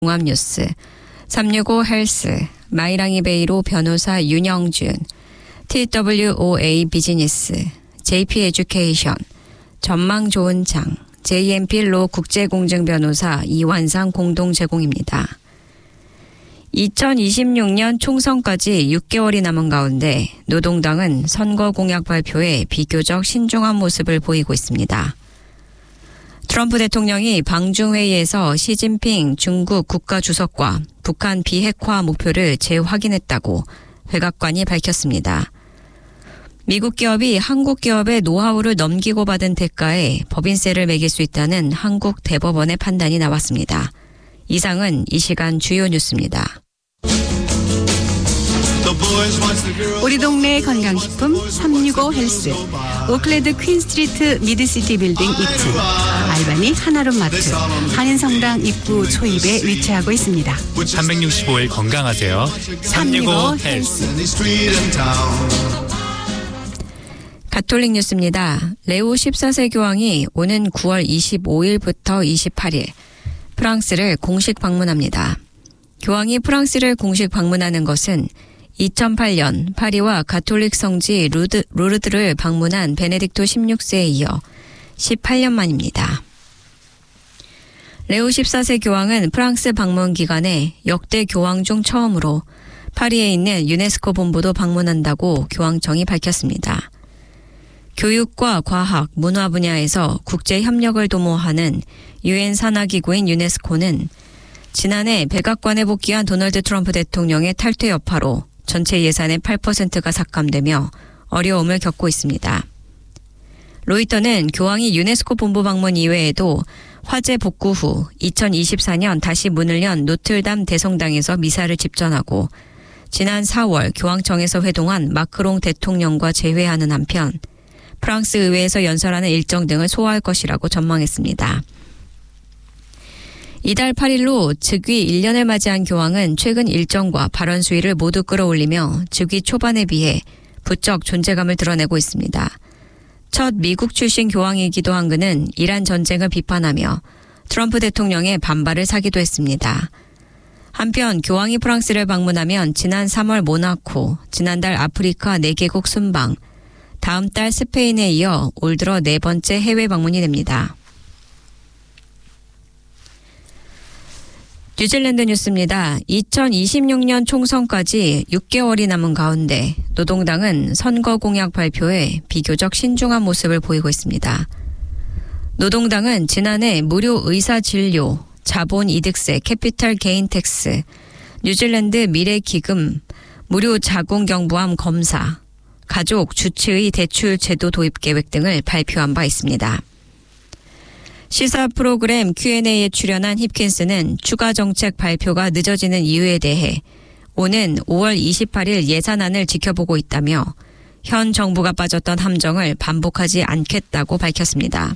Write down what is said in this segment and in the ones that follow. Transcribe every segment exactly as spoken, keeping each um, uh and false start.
종합뉴스, 삼육오 헬스, 마이랑이 베이로 변호사 윤영준, 티더블유오에이 비즈니스, 제이피 에듀케이션, 전망 좋은 장, 제이엠필로 국제공정변호사 이완상 공동 제공입니다. 이천이십육 년 총선까지 육 개월이 남은 가운데 노동당은 선거 공약 발표에 비교적 신중한 모습을 보이고 있습니다. 트럼프 대통령이 방중회의에서 시진핑 중국 국가주석과 북한 비핵화 목표를 재확인했다고 백악관이 밝혔습니다. 미국 기업이 한국 기업의 노하우를 넘기고 받은 대가에 법인세를 매길 수 있다는 한국 대법원의 판단이 나왔습니다. 이상은 이 시간 주요 뉴스입니다. 우리 동네 건강식품 삼육오 헬스, 오클레드 퀸스트리트 미드시티 빌딩 이 층, 알바니 하나룸마트, 한인성당 입구 초입에 위치하고 있습니다. 삼백육십오 일 건강하세요. 삼육오 헬스. 가톨릭 뉴스입니다. 레오 십사 세 교황이 오는 구월 이십오일부터 이십팔일 프랑스를 공식 방문합니다. 교황이 프랑스를 공식 방문하는 것은 이천팔 년 파리와 가톨릭 성지 루드, 루르드를 방문한 베네딕토 십육 세에 이어 십팔 년 만입니다. 레오 십사 세 교황은 프랑스 방문 기간에 역대 교황 중 처음으로 파리에 있는 유네스코 본부도 방문한다고 교황청이 밝혔습니다. 교육과 과학, 문화 분야에서 국제 협력을 도모하는 유엔 산하기구인 유네스코는 지난해 백악관에 복귀한 도널드 트럼프 대통령의 탈퇴 여파로 전체 예산의 팔 퍼센트가 삭감되며 어려움을 겪고 있습니다. 로이터는 교황이 유네스코 본부 방문 이외에도 화재 복구 후 이천이십사 년 다시 문을 연 노틀담 대성당에서 미사를 집전하고 지난 사월 교황청에서 회동한 마크롱 대통령과 재회하는 한편 프랑스 의회에서 연설하는 일정 등을 소화할 것이라고 전망했습니다. 이달 팔일로 즉위 일 년을 맞이한 교황은 최근 일정과 발언 수위를 모두 끌어올리며 즉위 초반에 비해 부쩍 존재감을 드러내고 있습니다. 첫 미국 출신 교황이기도 한 그는 이란 전쟁을 비판하며 트럼프 대통령의 반발을 사기도 했습니다. 한편 교황이 프랑스를 방문하면 지난 삼월 모나코, 지난달 아프리카 네 개국 순방, 다음 달 스페인에 이어 올 들어 네 번째 해외 방문이 됩니다. 뉴질랜드 뉴스입니다. 이천이십육 년 총선까지 육 개월이 남은 가운데 노동당은 선거 공약 발표에 비교적 신중한 모습을 보이고 있습니다. 노동당은 지난해 무료 의사 진료, 자본이득세, 캐피탈 게인 텍스, 뉴질랜드 미래기금, 무료 자궁경부암 검사, 가족 주치의 대출 제도 도입 계획 등을 발표한 바 있습니다. 시사 프로그램 큐 앤 에이에 출연한 힙킨스는 추가 정책 발표가 늦어지는 이유에 대해 오는 오월 이십팔일 예산안을 지켜보고 있다며 현 정부가 빠졌던 함정을 반복하지 않겠다고 밝혔습니다.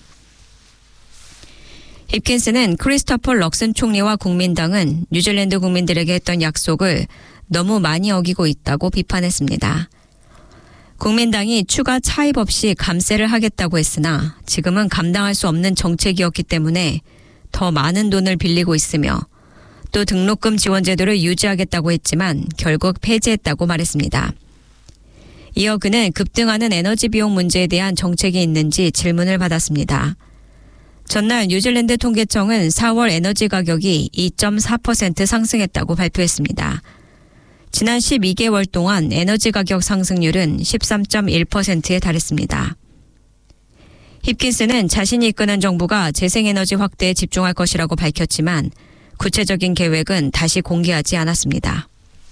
힙킨스는 크리스토퍼 럭슨 총리와 국민당은 뉴질랜드 국민들에게 했던 약속을 너무 많이 어기고 있다고 비판했습니다. 국민당이 추가 차입 없이 감세를 하겠다고 했으나 지금은 감당할 수 없는 정책이었기 때문에 더 많은 돈을 빌리고 있으며 또 등록금 지원 제도를 유지하겠다고 했지만 결국 폐지했다고 말했습니다. 이어 그는 급등하는 에너지 비용 문제에 대한 정책이 있는지 질문을 받았습니다. 전날 뉴질랜드 통계청은 사월 에너지 가격이 이 점 사 퍼센트 상승했다고 발표했습니다. 지난 십이 개월 동안 에너지 가격 상승률은 십삼 점 일 퍼센트에 달했습니다. 힙킨스는 자신이 이끄는 정부가 재생에너지 확대에 집중할 것이라고 밝혔지만 구체적인 계획은 다시 공개하지 않았습니다.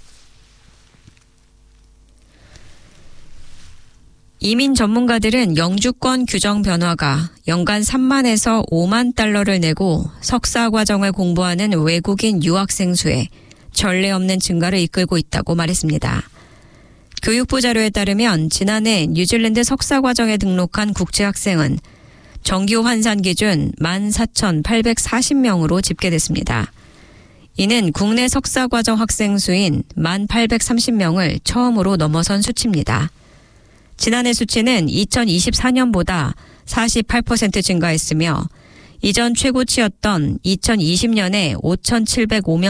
이민 전문가들은 영주권 규정 변화가 연간 삼만에서 오만 달러를 내고 석사 과정을 공부하는 외국인 유학생 수에 전례 없는 증가를 이끌고 있다고 말했습니다. 교육부 자료에 따르면 지난해 뉴질랜드 석사 과정에 등록한 국제학생은 정규 환산 기준 만 사천팔백사십 명으로 집계됐습니다. 이는 국내 석사 과정 학생 수인 만 팔백삼십 명을 처음으로 넘어선 수치입니다. 지난해 수치는 이천이십사 년보다 사십팔 퍼센트 증가했으며 이전 최고치였던 이천이십 년에 오천칠백오 명